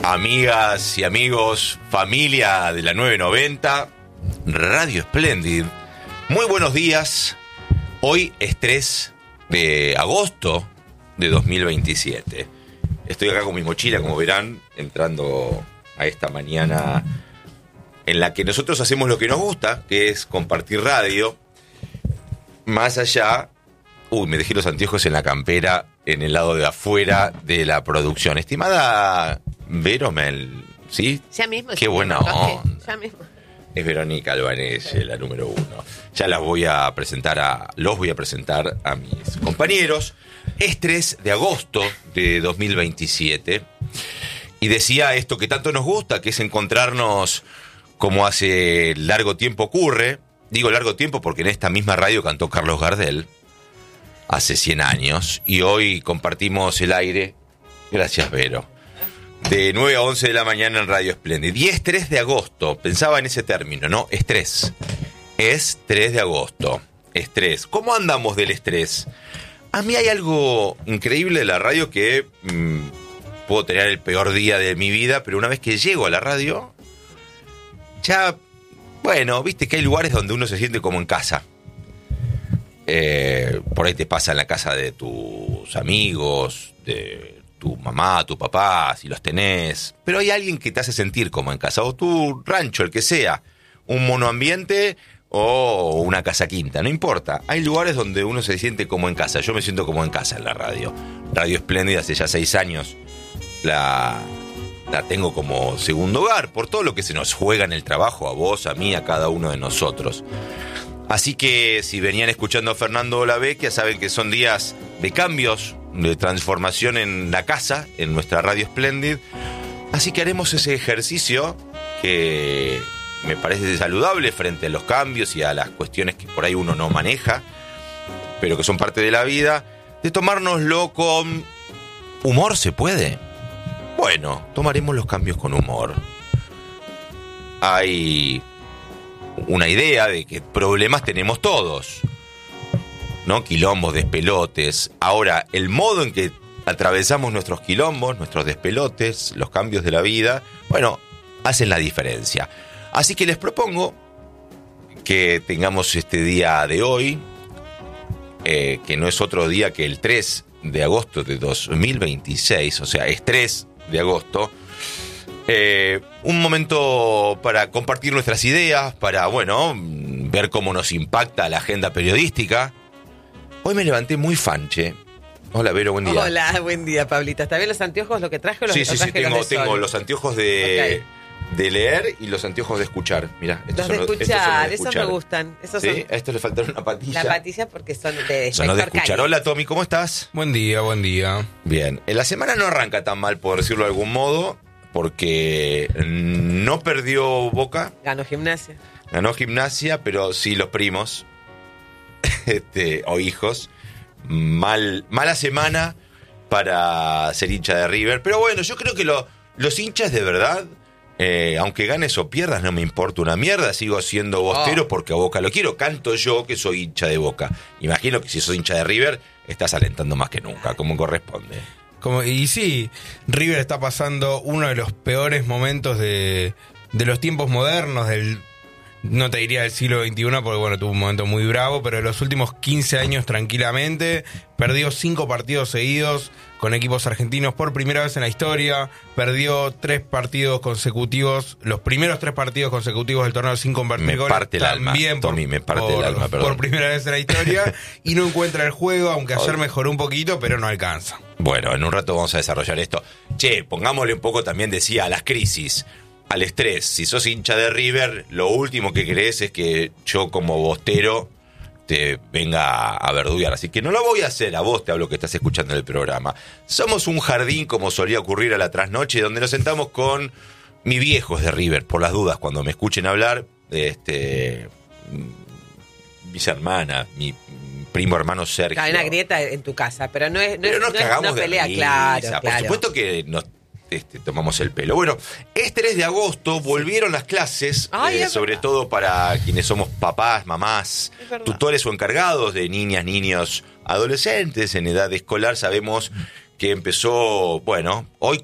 Amigas y amigos, familia de la 990, Radio Splendid. Muy buenos días. Hoy es 3 de agosto de 2027. Estoy acá con mi mochila, como verán, entrando a esta mañana en la que nosotros hacemos lo que nos gusta, que es compartir radio. Más allá... me dejé los anteojos en la campera, en el lado de afuera de la producción. Estimada Vero Mel, ¿sí? Ya mismo. Qué buena onda. Ya mismo. Es Verónica Albanese, la número 1. Ya los voy a presentar a mis compañeros. Es 3 de agosto de 2027. Y decía esto que tanto nos gusta, que es encontrarnos como hace largo tiempo ocurre. Digo largo tiempo porque en esta misma radio cantó Carlos Gardel hace 100 años. Y hoy compartimos el aire. Gracias, Vero. De 9 a 11 de la mañana en Radio Splendid. Y es 3 de agosto. Pensaba en ese término, ¿no? Estrés. Es 3 de agosto. Estrés. ¿Cómo andamos del estrés? A mí hay algo increíble de la radio que puedo tener el peor día de mi vida, pero una vez que llego a la radio, ya, bueno, viste que hay lugares donde uno se siente como en casa. Por ahí te pasa en la casa de tus amigos, de tu mamá, tu papá, si los tenés. Pero hay alguien que te hace sentir como en casa. O tu rancho, el que sea. Un monoambiente o una casa quinta, no importa. Hay lugares donde uno se siente como en casa. Yo me siento como en casa en la radio. Radio Splendid hace ya 6 años. La tengo como segundo hogar. Por todo lo que se nos juega en el trabajo. A vos, a mí, a cada uno de nosotros. Así que si venían escuchando a Fernando Olavecchia, saben que son días de cambios, de transformación en la casa, en nuestra Radio Splendid. Así que haremos ese ejercicio que me parece saludable frente a los cambios y a las cuestiones que por ahí uno no maneja, pero que son parte de la vida, de tomárnoslo con humor. ¿Se puede? Bueno, tomaremos los cambios con humor. Hay una idea de que problemas tenemos todos, ¿no? Quilombos, despelotes. Ahora, el modo en que atravesamos nuestros quilombos, nuestros despelotes, los cambios de la vida, bueno, hacen la diferencia. Así que les propongo que tengamos este día de hoy, que no es otro día que el 3 de agosto de 2026, o sea, es 3 de agosto, un momento para compartir nuestras ideas, para, bueno, ver cómo nos impacta la agenda periodística. Hoy me levanté muy fanche. Hola, Vero, buen día. Hola, buen día, Pablita. ¿Está bien los anteojos, lo que traje? Sí, tengo los anteojos de leer y los anteojos de escuchar. Mirá, los de escuchar, esos me gustan. Esos sí, a estos le faltaron una patilla. La patilla porque son de escuchar. Hola, Tommy, ¿cómo estás? Buen día, buen día. Bien, la semana no arranca tan mal, por decirlo de algún modo, porque no perdió Boca. Ganó Gimnasia, pero sí los primos o hijos. Mala semana para ser hincha de River. Pero bueno, yo creo que los hinchas de verdad, aunque ganes o pierdas, no me importa una mierda. Sigo siendo bostero porque a Boca lo quiero. Canto yo que soy hincha de Boca. Imagino que si sos hincha de River, estás alentando más que nunca, como corresponde. Y sí, River está pasando uno de los peores momentos de los tiempos modernos, no te diría del siglo XXI, porque bueno, tuvo un momento muy bravo, pero de los últimos 15 años tranquilamente, perdió 5 partidos seguidos con equipos argentinos por primera vez en la historia, perdió 3 partidos consecutivos, los primeros 3 partidos consecutivos del torneo sin convertir goles. Me parte el alma, Tommy, me parte el alma, perdón. Por primera vez en la historia, y no encuentra el juego, aunque ayer mejoró un poquito, pero no alcanza. Bueno, en un rato vamos a desarrollar esto. Pongámosle un poco también, decía, a las crisis, al estrés. Si sos hincha de River, lo último que querés es que yo como bostero te venga a verduguear. Así que no lo voy a hacer, a vos te hablo que estás escuchando el programa. Somos un jardín, como solía ocurrir a la trasnoche, donde nos sentamos con mi viejo de River, por las dudas, cuando me escuchen hablar, mis hermanas, mi primo hermano Sergio. Hay una grieta en tu casa, pero no es una pelea, risa. claro. Por supuesto que nos tomamos el pelo. Bueno, es 3 de agosto, volvieron las clases, sobre todo para quienes somos papás, mamás, tutores o encargados de niñas, niños, adolescentes en edad escolar. Sabemos que empezó, bueno, hoy con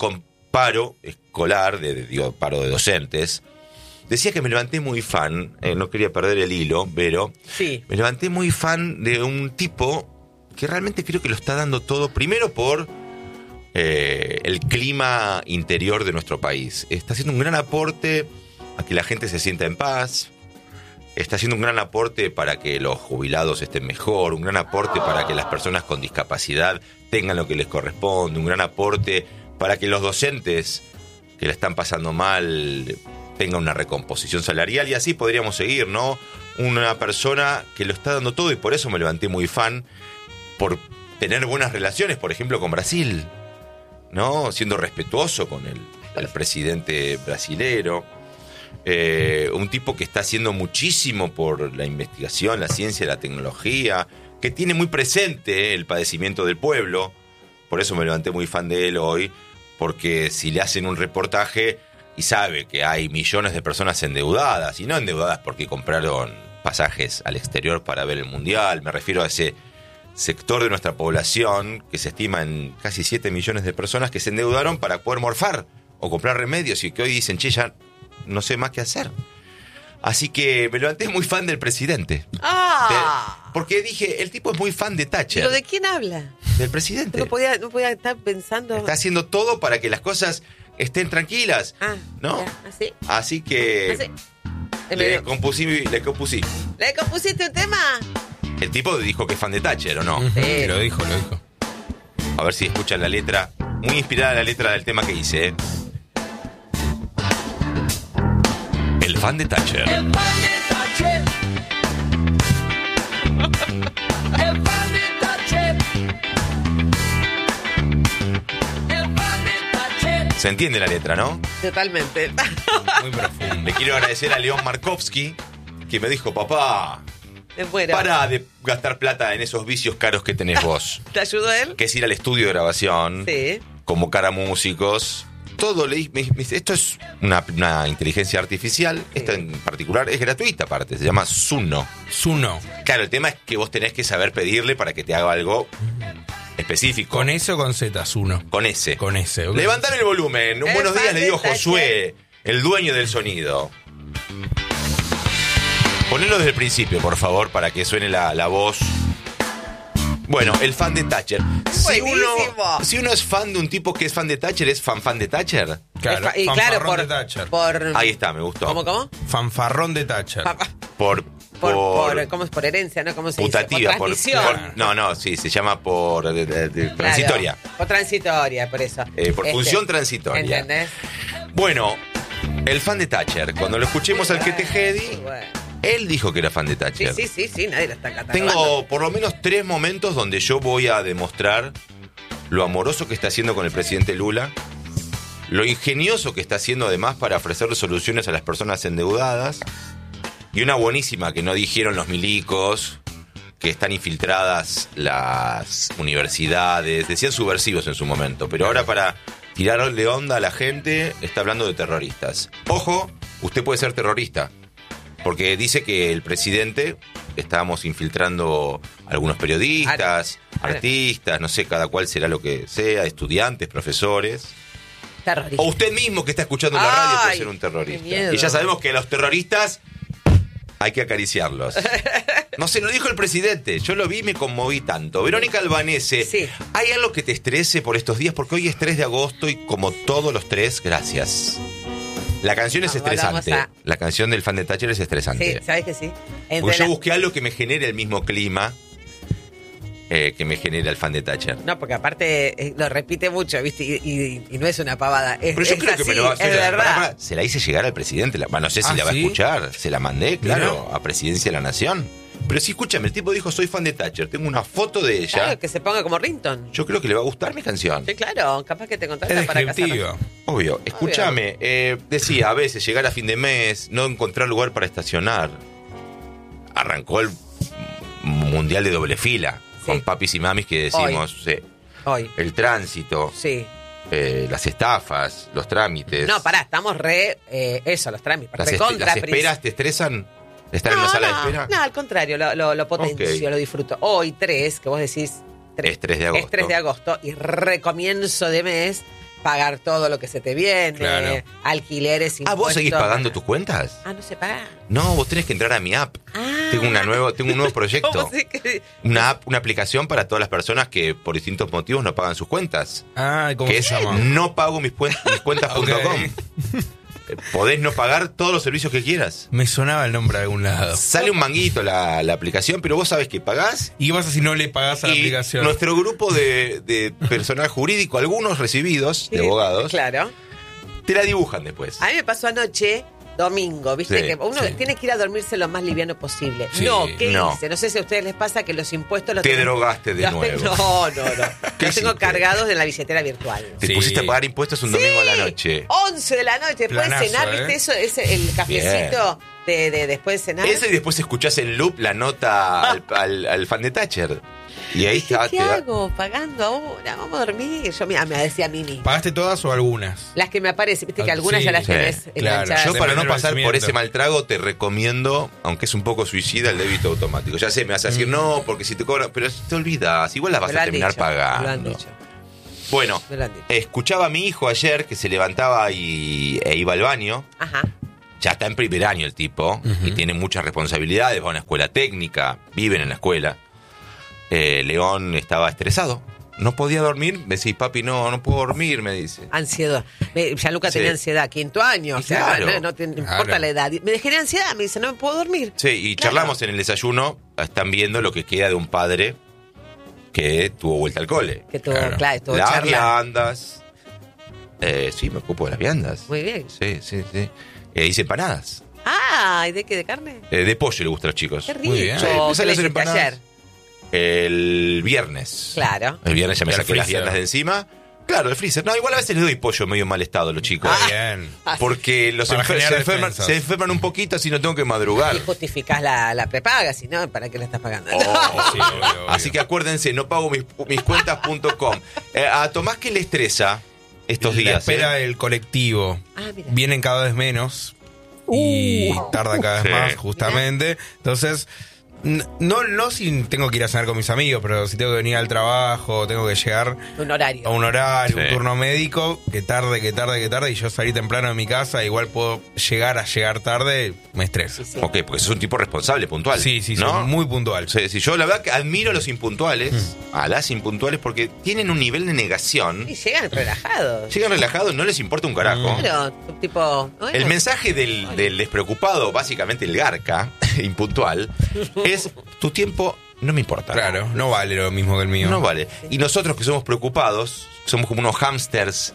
paro escolar, paro de docentes, decía que me levanté muy fan, no quería perder el hilo, pero Sí. me levanté muy fan de un tipo que realmente creo que lo está dando todo, primero por el clima interior de nuestro país. Está haciendo un gran aporte a que la gente se sienta en paz, está haciendo un gran aporte para que los jubilados estén mejor, un gran aporte para que las personas con discapacidad tengan lo que les corresponde, un gran aporte para que los docentes que la están pasando mal tengan una recomposición salarial, y así podríamos seguir, ¿no? Una persona que lo está dando todo, y por eso me levanté muy fan, por tener buenas relaciones, por ejemplo, con Brasil, ¿no? Siendo respetuoso con el presidente brasilero. Un tipo que está haciendo muchísimo por la investigación, la ciencia, la tecnología, que tiene muy presente el padecimiento del pueblo. Por eso me levanté muy fan de él hoy, porque si le hacen un reportaje y sabe que hay millones de personas endeudadas, y no endeudadas porque compraron pasajes al exterior para ver el Mundial, me refiero a ese sector de nuestra población que se estima en casi 7 millones de personas que se endeudaron para poder morfar o comprar remedios, y que hoy dicen, che, ya no sé más qué hacer. Así que me levanté muy fan del presidente. Porque dije, el tipo es muy fan de Thatcher. ¿Pero de quién habla? Del presidente. No podía estar pensando... Está haciendo todo para que las cosas estén tranquilas. ¿No? Ya, ¿así? Así que ¿Así? le compusí. ¿Le compusiste un tema? El tipo dijo que es fan de Thatcher, ¿o no? Sí. Lo dijo. A ver si escuchan la letra. Muy inspirada la letra del tema que hice, ¿eh? El fan de Thatcher. El fan de Thatcher. El fan de Thatcher. El fan de Thatcher. Se entiende la letra, ¿no? Totalmente. Muy profundo. Le quiero agradecer a León Markovsky, que me dijo, papá, Es bueno. para de gastar plata en esos vicios caros que tenés vos. ¿Te ayudó él? Que es ir al estudio de grabación, Sí. convocar a músicos. Todo me dice, esto es una inteligencia artificial. Esta en particular es gratuita, aparte, se llama Suno. Zuno. Claro, el tema es que vos tenés que saber pedirle para que te haga algo específico. ¿Con S o con Z? Zuno. Con ese. Con S. ok. Levantar el volumen. El Buenos días, fan le digo de Thatcher. Josué, el dueño del sonido. Ponelo desde el principio, por favor, para que suene la voz. Bueno, el fan de Thatcher. Buenísimo. Si uno es fan de un tipo que es fan de Thatcher, ¿es fan de Thatcher? Claro, Y claro, fanfarrón por... de Thatcher. por Ahí está, me gustó. ¿Cómo? Fanfarrón de Thatcher. Por ¿cómo es? Por herencia, ¿no? ¿Cómo se putativa, dice? Por transmisión. no, sí, se llama por transitoria. Claro, por transitoria, por eso. Por función transitoria. ¿Entendés? Bueno, el fan de Thatcher, cuando lo escuchemos al que te jedi, Bueno. él dijo que era fan de Thatcher. Sí, nadie lo está catalogando. Tengo por lo menos 3 momentos donde yo voy a demostrar lo amoroso que está haciendo con el presidente Lula, lo ingenioso que está haciendo además para ofrecer soluciones a las personas endeudadas, y una buenísima que no dijeron los milicos, que están infiltradas las universidades, decían subversivos en su momento, pero ahora para tirarle onda a la gente está hablando de terroristas. Ojo, usted puede ser terrorista, porque dice que el presidente, estábamos infiltrando algunos periodistas, Claro. artistas, no sé, cada cual será lo que sea, estudiantes, profesores. Terrorista. O usted mismo que está escuchando en la radio puede Ay, ser un qué terrorista. miedo. Y ya sabemos que a los terroristas hay que acariciarlos. No sé, lo dijo el presidente. Yo lo vi y me conmoví tanto. Verónica Albanese, Sí. ¿hay algo que te estrese por estos días? Porque hoy es 3 de agosto y como todos los 3, gracias. La canción es Vamos estresante. a- La canción del fan de Thatcher es estresante. Sí, ¿sabes que sí? Porque yo busqué algo que me genere el mismo clima que me genera el fan de Thatcher. No, porque aparte lo repite mucho, ¿viste? Y no es una pavada. Pero yo creo que me lo va a hacer. Es verdad. Se la hice llegar al presidente. No sé si ¿Ah, la va a sí? escuchar. Se la mandé, claro, Mirá. a Presidencia de la Nación. Pero sí, escúchame, el tipo dijo, soy fan de Thatcher. Tengo una foto de ella. Claro, que se ponga como Rington. Yo creo que le va a gustar mi canción. Sí, claro, capaz que te Es contratan para descriptivo. casar. Obvio. Escúchame, decía, a veces llegar a fin de mes, no encontrar lugar para estacionar. Arrancó el mundial de doble fila. Sí. Con papis y mamis que decimos, Hoy. el tránsito, Sí. las estafas, los trámites. No, pará, estamos eso, los trámites. Las recontra esperas te estresan. ¿Estar en la sala de espera? No, al contrario, lo potencio, Ok. lo disfruto. Hoy 3, que vos decís... Es 3 de agosto. Es 3 de agosto y recomienzo de mes. pagar todo lo que se te viene, Claro. alquileres, impuestos. ¿Vos seguís pagando tus cuentas? No se paga. No, vos tenés que entrar a mi app. Ah. Tengo un nuevo proyecto. ¿Cómo sé que- Una app, una aplicación para todas las personas que por distintos motivos no pagan sus cuentas. Ah, ¿cómo Que se es llama? no pago mis cuentas.com. Ok. Podés no pagar todos los servicios que quieras. Me sonaba el nombre de algún lado. Sale un manguito la aplicación, pero vos sabés que pagás. ¿Y qué pasa si no le pagás a la Y aplicación? nuestro grupo de personal jurídico, algunos recibidos de abogados, Claro. te la dibujan después. A mí me pasó anoche, domingo, viste Sí, que uno sí. tiene que ir a dormirse lo más liviano posible. Sí, no, ¿qué no. hice? No sé si a ustedes les pasa que los impuestos los Te tengo- drogaste de los nuevo. tengo- No. ¿Qué Los tengo hiciste? cargados en la billetera virtual. Te Sí. pusiste a pagar impuestos un domingo a la Sí, noche. 11 de la noche, después Planazo, de cenar, ¿eh? ¿viste? Eso es el cafecito de después de cenar. Eso y después escuchás en loop la nota al fan de Thatcher. Y ahí Dije, está. ¿qué hago? Pagando ahora, vamos a dormir. Yo me decía a Mimi. ¿Pagaste todas o algunas? Las que me aparecen, viste que Ah, algunas sí, ya las sí, tenés claro. enganchadas. Yo para Depende no del pasar por vencimiento. ese mal trago te recomiendo, aunque es un poco suicida, el débito automático. Ya sé, me vas a decir no, porque si te cobran, pero te olvidas, igual las vas Me lo a han terminar dicho, me lo han pagando. dicho. Bueno, Me lo han dicho. escuchaba a mi hijo ayer que se levantaba e iba al baño. Ajá. Ya está en primer año el tipo y tiene muchas responsabilidades, va a una escuela técnica, viven en la escuela. León estaba estresado, no podía dormir. Me decís, papi, no puedo dormir, me dice. Ansiedad. Gianluca Sí. tenía ansiedad, quinto año. O Y sea, claro. no te importa Claro. la edad. Me generé ansiedad, me dice, no me puedo dormir. Sí, y Claro. charlamos en el desayuno, están viendo lo que queda de un padre que tuvo vuelta al cole. Que tuvo, Claro. claro, tuvo Las charla. viandas. Sí, me ocupo de las viandas. Muy bien. Sí. Hice empanadas. Ah, ¿y de qué? ¿De carne? De pollo le gusta a los chicos. Qué rico. Muy bien. Sí, me ¿Qué sale le hacer hiciste empanadas. ayer? El viernes. Claro. El viernes ya me Y al saqué las freezer. viandas de encima. Claro, el freezer. No, igual a veces les doy pollo medio en mal estado a los chicos. Bien. Porque los Para generar defensas. se enferman un poquito, así no tengo que madrugar. Y justificás la prepaga, si no, ¿para qué la estás pagando? Oh, Sí, obvio. Así que acuérdense, no pago mis cuentas.com. A Tomás que le estresa estos La días. espera del colectivo. Ah, mira. Vienen cada vez menos y tarda cada vez Sí. más, justamente. Entonces, no si tengo que ir a cenar con mis amigos, pero si tengo que venir al trabajo, tengo que llegar Un horario. a un horario, Sí. un turno médico, que tarde, y yo salí temprano de mi casa, igual puedo llegar tarde, me estreso. Sí, sí. Ok, porque sos un tipo responsable, puntual. Sí, ¿no? soy muy puntual. Sí, sí, yo la verdad que admiro a los impuntuales, a las impuntuales, porque tienen un nivel de negación. Y llegan relajados. Llegan relajados, no les importa un carajo. Claro, tipo. bueno, El mensaje del despreocupado, básicamente el garca, impuntual, es tu tiempo no me importa. Claro, no vale lo mismo que el mío. No vale. Y nosotros que somos preocupados, somos como unos hámsters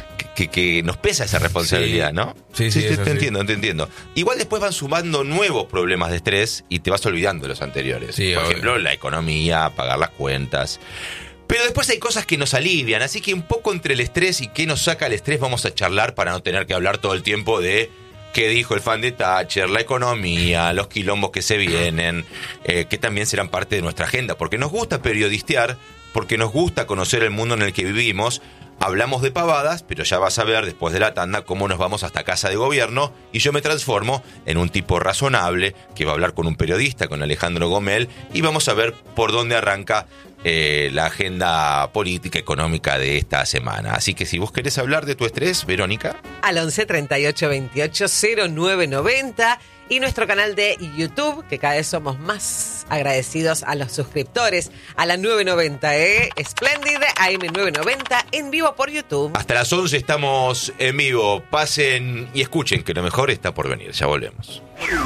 que nos pesa esa responsabilidad, Sí. ¿no? Sí, sí, eso te sí. entiendo. Igual después van sumando nuevos problemas de estrés y te vas olvidando de los anteriores. Sí, Por obvio. ejemplo, la economía, pagar las cuentas. Pero después hay cosas que nos alivian, así que un poco entre el estrés y qué nos saca el estrés vamos a charlar para no tener que hablar todo el tiempo de qué dijo el fan de Thatcher, la economía, los quilombos que se vienen, que también serán parte de nuestra agenda, porque nos gusta periodistear, porque nos gusta conocer el mundo en el que vivimos. Hablamos de pavadas, pero ya vas a ver después de la tanda cómo nos vamos hasta Casa de Gobierno y yo me transformo en un tipo razonable que va a hablar con un periodista, con Alejandro Gomel, y vamos a ver por dónde arranca la agenda política económica de esta semana. Así que si vos querés hablar de tu estrés, Verónica. Al 11 38 28 09 90 y nuestro canal de YouTube, que cada vez somos más agradecidos a los suscriptores, a la 990, Splendid AM990 en vivo por YouTube. Hasta las 11 estamos en vivo. Pasen y escuchen que lo mejor está por venir. Ya volvemos.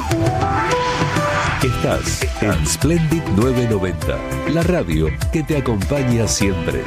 Estás en Splendid 990, la radio que te acompaña siempre.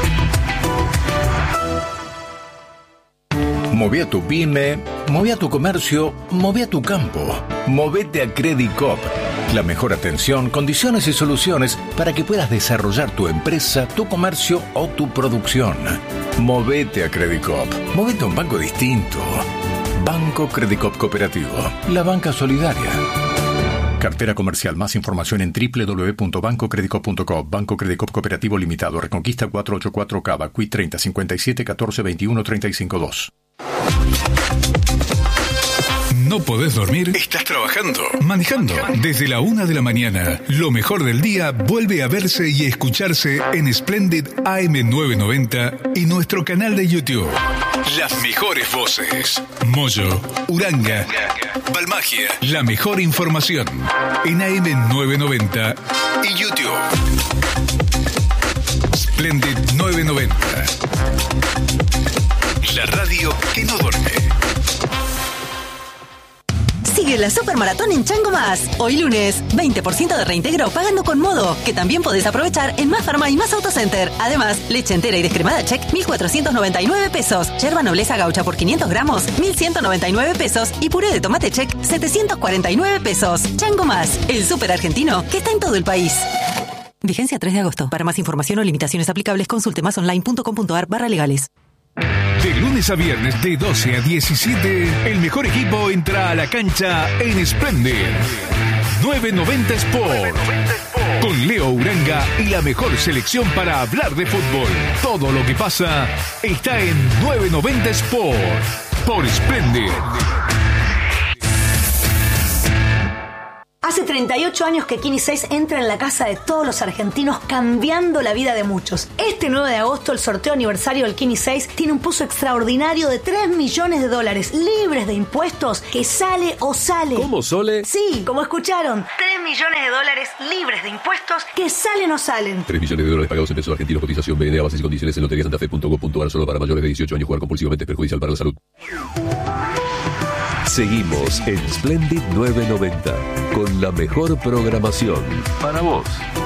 Moví a tu pyme, moví a tu comercio, moví a tu campo. Movete a Credit Coop. La mejor atención, condiciones y soluciones para que puedas desarrollar tu empresa, tu comercio o tu producción. Movete a Credit Coop. Movete a un banco distinto. Banco Credit Coop Cooperativo. La banca solidaria. Cartera comercial. Más información en www.bancocreditcoop.com. Banco Credit Coop Cooperativo Limitado. Reconquista 484 Cava. Qui 30 57 14 21 35 2. ¿No podés dormir? ¿Estás trabajando? ¿Manejando? Desde la 1 de la mañana, lo mejor del día vuelve a verse y escucharse en Splendid AM990 y nuestro canal de YouTube. Las mejores voces. Moyo, Uranga, Balmagia. La mejor información en AM990 y YouTube. Splendid 990. La radio que no duerme. Sigue la Supermaratón en Chango Más. Hoy lunes, 20% de reintegro pagando con Modo, que también podés aprovechar en Más Farma y Más Autocenter. Además, leche entera y descremada Check, 1.499 pesos. Yerba Nobleza Gaucha por 500 gramos, 1.199 pesos. Y puré de tomate Check, 749 pesos. Chango Más, el súper argentino que está en todo el país. Vigencia 3 de agosto. Para más información o limitaciones aplicables, consulte másonline.com.ar/legales. De lunes a viernes de 12 a 17, el mejor equipo entra a la cancha en Splendid 990 Sport. Con Leo Uranga y la mejor selección para hablar de fútbol. Todo lo que pasa está en 990 Sport por Splendid. Hace 38 años que Kini 6 entra en la casa de todos los argentinos, cambiando la vida de muchos. Este 9 de agosto, el sorteo aniversario del Kini 6 tiene un pozo extraordinario de $3 millones libres de impuestos, que sale o sale. ¿Cómo, Sole? Sí, como escucharon, $3 millones libres de impuestos, que salen o salen. $3 millones pagados en pesos argentinos, cotización BNA, bases y condiciones en loteriasantafe.gov.ar, solo para mayores de 18 años. Jugar compulsivamente es perjudicial para la salud. Seguimos en Splendid 990 con la mejor programación para vos.